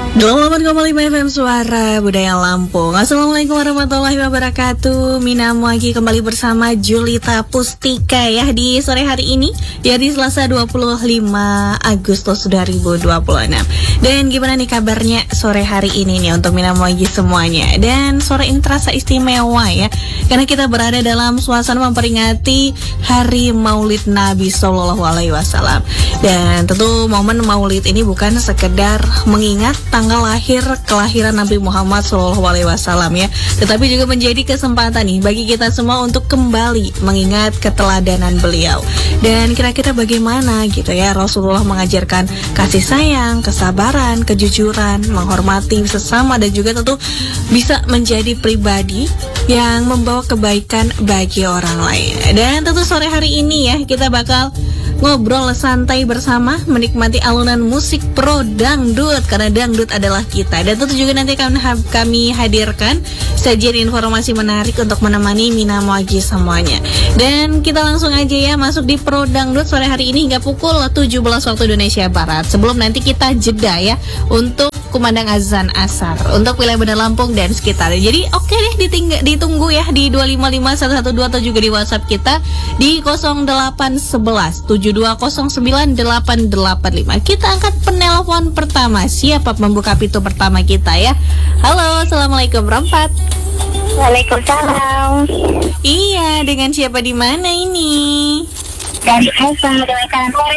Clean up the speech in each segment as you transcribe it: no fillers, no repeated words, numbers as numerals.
88,5 FM Suara Budaya Lampung. Assalamualaikum warahmatullahi wabarakatuh. Minamu lagi kembali bersama Julita Pustika ya di sore hari ini, ya di Selasa 25 Agustus 2026. Dan gimana nih kabarnya sore hari ini nih untuk Minamu lagi semuanya. Dan sore ini terasa istimewa ya, karena kita berada dalam suasana memperingati Hari Maulid Nabi Sallallahu Alaihi Wasallam. Dan tentu momen Maulid ini bukan sekedar mengingat tanggal lahir kelahiran Nabi Muhammad SAW ya, tetapi juga menjadi kesempatan nih bagi kita semua untuk kembali mengingat keteladanan beliau. Dan kira-kira bagaimana gitu ya Rasulullah mengajarkan kasih sayang, kesabaran, kejujuran, menghormati sesama, dan juga tentu bisa menjadi pribadi yang membawa kebaikan bagi orang lain. Dan tentu sore hari ini ya kita bakal ngobrol santai bersama, menikmati alunan musik pro dangdut, karena dangdut adalah kita. Dan tentu juga nanti kami hadirkan sajian informasi menarik untuk menemani Mina Muaji semuanya. Dan kita langsung aja ya masuk di pro dangdut sore hari ini hingga pukul 17 waktu Indonesia Barat. Sebelum nanti kita jeda ya untuk kumandang azan asar untuk wilayah Bandar Lampung dan sekitar. Jadi oke deh ditunggu ya di 255112 atau juga di WhatsApp kita di 0811 72098885. Kita angkat penelpon pertama. Siapa pembuka pintu pertama kita ya? Halo, assalamualaikum Rompat. Waalaikumsalam. Iya, dengan siapa di mana ini? Dari Esa, dari kanan sore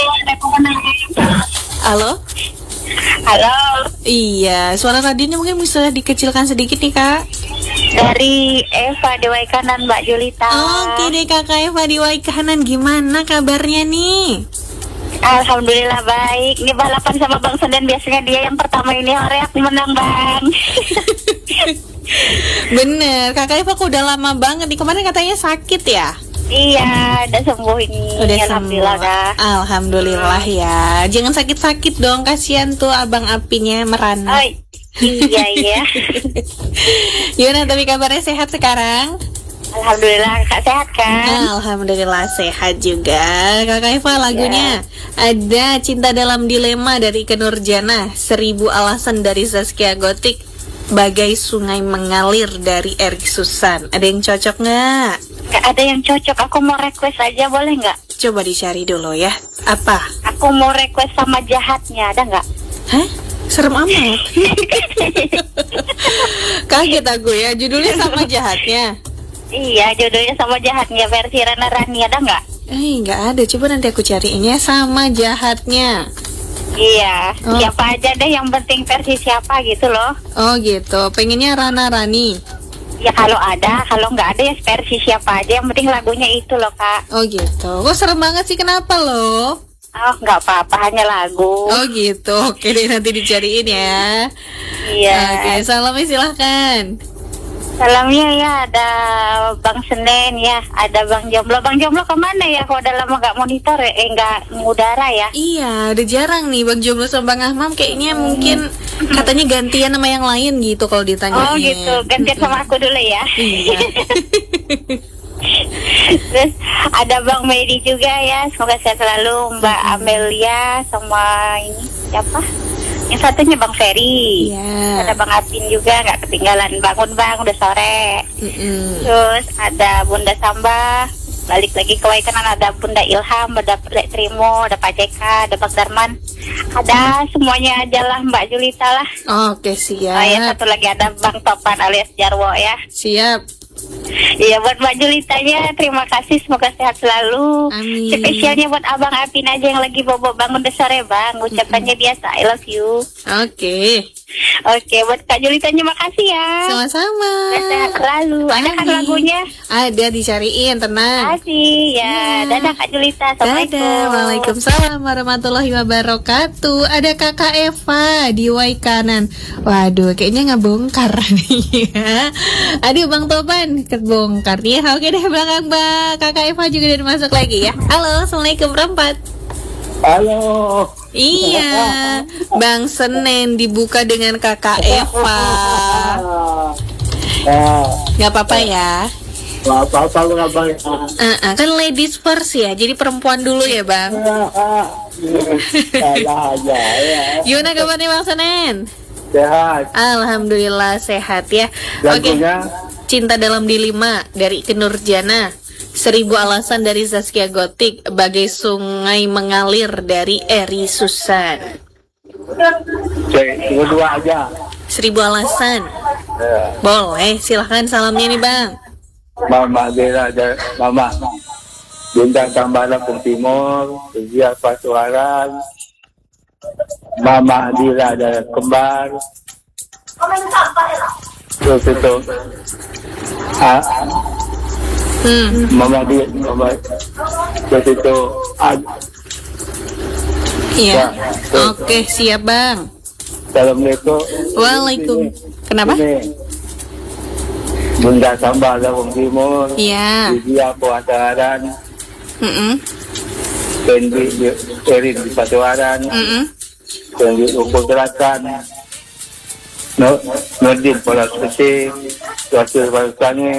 Halo. Halo. Iya, suara radionya mungkin bisa dikecilkan sedikit nih Kak. Dari Eva di Waikanan, Mbak Julita. Oke deh Kakak Eva di Waikanan, gimana kabarnya nih? Alhamdulillah baik. Ini balapan sama Bang Senden, biasanya dia yang pertama, ini Orek menang Bang. Bener, Kakak Eva kok udah lama banget nih, kemarin katanya sakit ya? Iya, udah sembuh ini. Udah Alhamdulillah sembuh. dah. Alhamdulillah ya. Jangan sakit-sakit dong, kasihan tuh abang apinya merana. Oh, iya iya. Gimana tapi kabarnya sehat sekarang? Alhamdulillah, Kak sehat kan? Alhamdulillah sehat juga. Kakak Eva lagunya ada Cinta Dalam Dilema dari Ikke Nurjanah, 1000 Alasan dari Zaskia Gotik, Bagai Sungai Mengalir dari Erik Susan. Ada yang cocok nggak? Gak ada yang cocok, aku mau request aja, boleh nggak? Coba dicari dulu ya. Apa? Aku mau request Sama Jahatnya, ada nggak? Hah? Serem amat. Kaget aku ya, judulnya Sama Jahatnya. Iya, jodohnya Sama Jahatnya versi Rana Rani, ada nggak? Nggak ada. Coba nanti aku cariinnya Sama Jahatnya. Iya, Oh. siapa aja deh, yang penting versi siapa gitu loh. Oh gitu. Pengennya Rana Rani. Ya kalau ada, kalau nggak ada ya versi siapa aja, yang penting lagunya itu loh Kak. Oh gitu. Kok serem banget sih, kenapa loh? Oh nggak apa-apa, hanya lagu. Oh gitu. Oke deh, nanti dicariin ya. Iya. Oke, salamnya silahkan. Salamnya ya ada Bang Senden ya, ada Bang Jomblo. Bang Jomblo kemana ya? Kalau udah lama nggak monitor ya, nggak ngudara ya. Iya, udah jarang nih Bang Jomblo sama Bang Ahmam. Kayaknya mungkin katanya gantian sama yang lain gitu kalau ditanyain. Oh gitu, gantian sama aku dulu ya. Iya. Terus ada Bang Medi juga ya, semoga sehat selalu. Mbak Amelia sama ini siapa? Yang satunya Bang Ferry. Iya. Ada Bang Atin juga, nggak ketinggalan. Bangun Bang, udah sore. Terus ada Bunda Samba, balik lagi ke Waikanan, ada Bunda Ilham, ada Lek Trimo, ada Pak JK, ada Bang Darman. Ada semuanya aja lah Mbak Julita lah. Oke, siap. Oh ya, satu lagi ada Bang Topan alias Jarwo ya. Siap. Iya, buat Mbak Julitanya terima kasih, semoga sehat selalu. Amin. Spesialnya buat Abang Apin aja yang lagi bobo bangun udah sore Bang, ucapannya biasa, I love you. Oke. Oke, buat Kak Julitanya makasih ya. Sama-sama. Sehat selalu. Ada kan Amin. lagunya? Ada, dicariin, tenang. Makasih ya. Dadah Kak Julita. Assalamualaikum. Dadah, waalaikumsalam warahmatullahi wabarakatuh. Ada Kakak Eva di Waikanan. Waduh, kayaknya ngebongkar nih ya. Aduh, Bang Topan kebongkar nih. Oke deh, belakang Kakak Eva juga udah masuk lagi ya. Halo, assalamualaikum Rompat. Halo. Iya, Bang Senen dibuka dengan Kakak Eva. Gak apa-apa ya. Gak apa-apa lu ngapain? Kan ladies first ya, jadi perempuan dulu ya Bang. Salah aja ya. Gimana kabarnya Bang Senen? Sehat. Alhamdulillah sehat ya. Oke. Lagunya Cinta Dalam Dilema dari Ikke Nurjana. 1000 Alasan dari Zaskia Gotik. Bagai Sungai Mengalir dari Eri Susan. dua aja. 1000 Alasan. Ya. Boleh, silahkan salamnya nih Bang. Mama Dera ada Mama Bunda Tambah Lampung Timur, Dia Pasuaran, Mama Dira ada Kembar. Terus itu Mama Dira, terus itu Iya. Ya, Oke, siap Bang. Assalamualaikum. Waalaikum. Kenapa? Ini Bunda Tambah Lampung Timur, Iya. Dia Pasuaran, Kendi Erin di Pasuaran, Kendi Ukur Gerakan, Nurdin Pola Suci, Basir Pasani,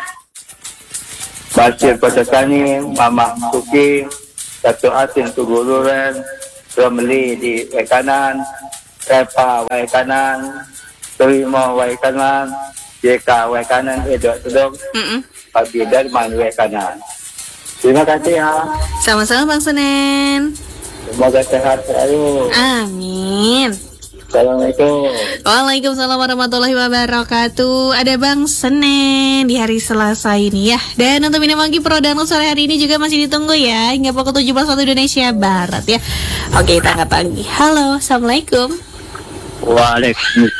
Basir Pasani, Mama Suki, Satu Asin Tuguluran, Romli di Kanan, Repa Wai Kanan, Terima Wai Kanan, JK Wai Kanan, Edok Sedok, Abi Darman Wai Kanan. Terima kasih ya. Sama-sama Bang Senen. Semoga sehat selalu. Amin. Assalamualaikum. Waalaikumsalam warahmatullahi wabarakatuh. Ada Bang Senen di hari Selasa ini ya. Dan untuk minum lagi Prodano sore hari ini juga masih ditunggu ya, hingga pukul 17 waktu Indonesia Barat ya. Oke, kita angkat lagi. Halo, Assalamualaikum. Waalaikumsalam.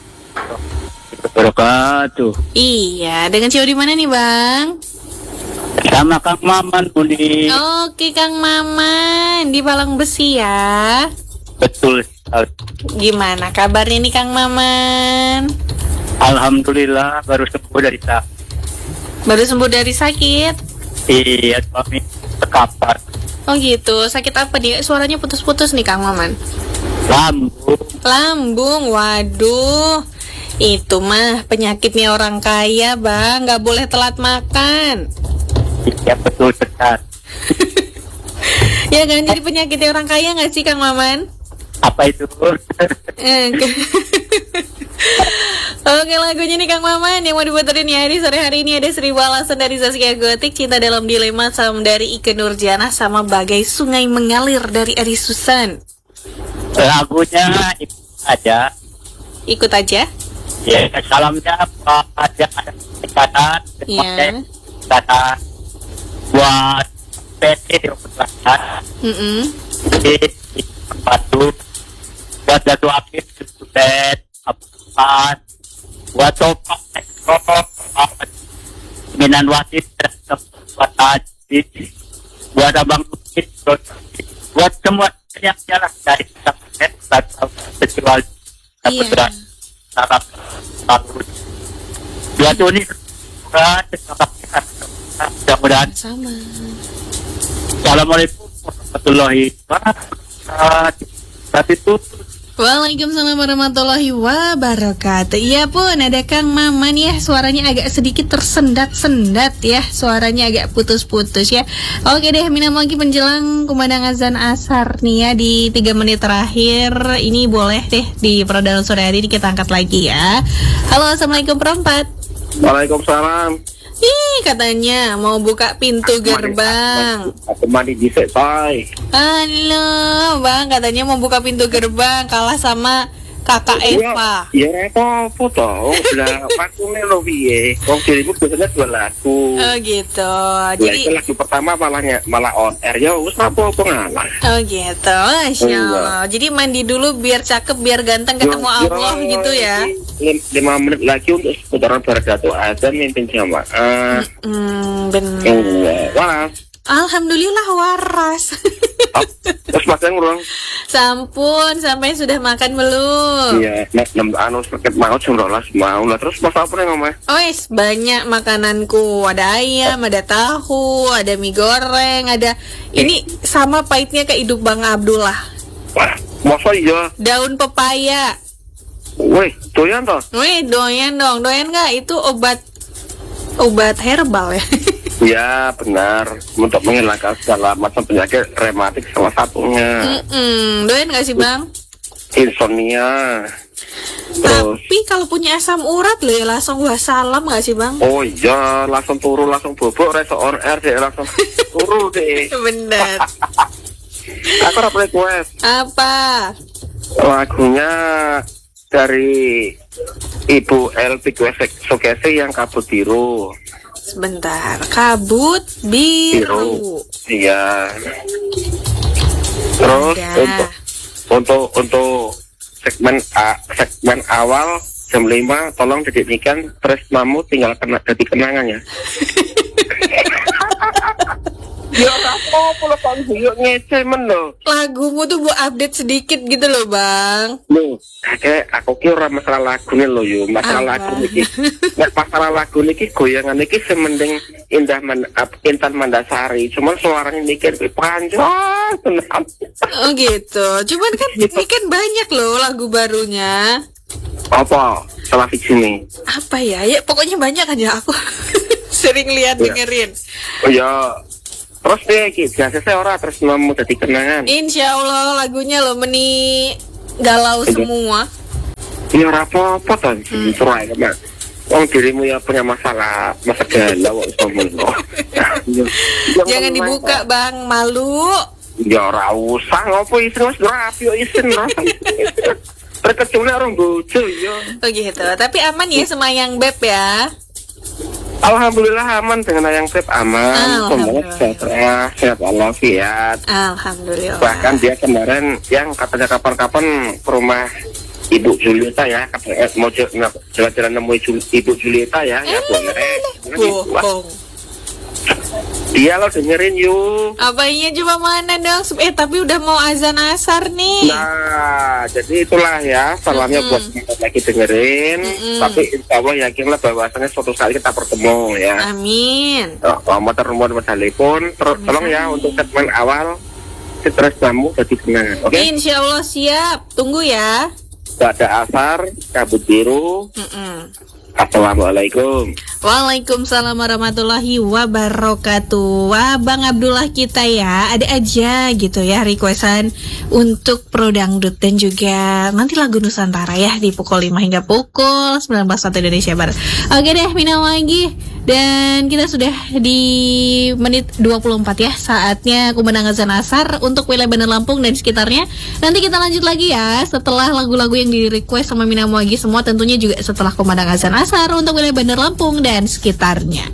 Wabarakatuh. Iya, dengan siapa di mana nih Bang? Sama Kang Maman Budi. Oke Kang Maman di Palang Besi ya. Betul. Gimana kabarnya nih Kang Maman? Alhamdulillah baru sembuh dari sakit. Baru sembuh dari sakit? Iya, suami terkapar. Oh gitu, sakit apa dia? Suaranya putus-putus nih Kang Maman. Lambung. Lambung, waduh. Itu mah penyakitnya orang kaya Bang, gak boleh telat makan. Iya, betul benar. Ya kan, jadi penyakitnya orang kaya gak sih Kang Maman? Apa itu? Oke, lagunya nih Kang Maman yang mau diputerin ya di sore hari ini ada 1000 Alasan dari Zaskia Gotik, Cinta Dalam Dilema sama dari Ikke Nurjana, sama Bagai Sungai Mengalir dari Eri Susan. Lagunya aja. Ikut aja. Ya, salamnya ada kesempatan. Iya. Kata buat PT di Operasi. Di Batu. Buat Datu Aktif Sudet Apat. Buat Topak Minan Wasit Buat Haji. Buat Abang Lukit. Buat semua yang jalan dari festival Iya. Dua tahun ini mudah-mudahan. Sama. Assalamualaikum warahmatullahi wabarakatuh. Itu Waalaikumsalam warahmatullahi wabarakatuh. Iya pun ada Kang Maman ya, suaranya agak sedikit tersendat-sendat ya, suaranya agak putus-putus ya. Oke deh, minum lagi menjelang kumandang azan asar nih ya di 3 menit terakhir. Ini boleh deh di Prodano sore hari ini kita angkat lagi ya. Halo, Assalamualaikum perempat. Waalaikumsalam. Ih, katanya mau buka pintu gerbang. Aku mandi di Setai. Halo, Bang, katanya mau buka pintu gerbang, kalah sama Kakak Eva. Iya, apa toh? Udah pakune lo piye? Wong dirimu biasanya 2 lagu. Oh gitu. Jadi lagu pertama malah on air ya wis apa ngalah. Oh gitu, Masya Allah. Jadi mandi dulu biar cakep, biar ganteng ketemu Allah gitu ya. 5 menit lagi untuk putaran Baradatu azan mimpin jamaah. Benar. Wah. Alhamdulillah waras. Terus makan urang. Sampun, sampai sudah makan belum? Iya, sakit mau jam 12 mau lah. Terus masak apa nih Mama? Wes, banyak makananku. Ada ayam, ada tahu, ada mie goreng, ada ini sama pahitnya kayak hidup Bang Abdullah. Wah, masa iya? Daun pepaya. Wih, doyan toh? Wih, doyan dong. Doyan nggak? Itu obat herbal ya. Iya, benar. Untuk menghilangkan segala macam penyakit rematik salah satunya. Doyan nggak sih Bang? Insomnia. Tapi kalau punya asam urat loh ya langsung wassalam nggak sih bang? Oh iya, langsung turu, langsung bobok, reso on air deh, langsung turu deh. Bener. Aku request Apa? lagunya dari Ibu Elvi Sukesi yang Kabut Biru. Sebentar, kabut biru. Iya. Terus Udah. untuk segmen awal jam 5 tolong dedikasikan Tresnamu tinggal jadi kenangan ya. Ya apa lo kan yuk ngece men lo. Lagumu tuh buat update sedikit gitu loh bang. Loh, kakek aku kira masalah lagu nih lo yuk. Masalah lagu niki. Nek masalah lagu niki goyangan niki semending Intan Mandasari. Cuman suaranya niki panjang. Oh gitu. Cuman kan ini kan banyak loh lagu barunya. Apa? Salah fiksi nih. Apa ya? Ya pokoknya banyak aja aku sering lihat dengerin. Oh ya. Terus deh, biasa saya orang terus mau jadi kenangan. Insya Allah lagunya lo meni galau semua. Ya apa-apa tuh, cerai kan. Wong dirimu ya punya masalah, masa galau ngomong. Jangan dibuka bang, malu. Ya ora usah ngopo isin wis rapi isin. Terkecuali orang bojo ya. Oh gitu. Tapi aman ya sama yang beb ya. Alhamdulillah aman dengan yang Beb aman. Semuanya sehat walafiat. Alhamdulillah. Bahkan dia kemarin yang katanya kapan-kapan ke rumah Ibu Julieta ya, katanya mau jalan-jalan nemui Ibu Julieta ya, ya boleh. Bohong. Dia lo dengerin yuk. Abainya coba mana dong? Tapi udah mau azan asar nih. Nah, jadi itulah ya salamnya buat kita lagi dengerin. Tapi insya Allah yakinlah bahwasannya suatu saat kita bertemu ya. Amin. Nomor telepon, tolong ya untuk segmen awal stres kamu jadi kenangan, oke? Insya Allah siap. Tunggu ya. Pada asar, kabut biru. Assalamualaikum. Waalaikumsalam warahmatullahi wabarakatuh. Wah, Bang Abdullah kita ya, ada aja gitu ya requestan untuk Pro Dangdut dan juga nanti lagu Nusantara ya di pukul 5 hingga pukul 19 waktu Indonesia Barat. Oke deh, minal lagi. Dan kita sudah di menit 24 ya, saatnya kumandang azan asar untuk wilayah Bandar Lampung dan sekitarnya. Nanti kita lanjut lagi ya setelah lagu-lagu yang di request sama Mina Muagi semua, tentunya juga setelah kumandang azan asar untuk wilayah Bandar Lampung dan sekitarnya.